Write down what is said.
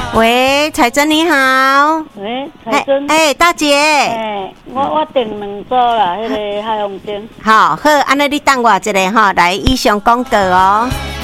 喂，彩珍你好。 喂，彩珍。 大姐。 我订2组啦，迄个海风灯。 好，安尼你等我一下哈，来以上讲道哦。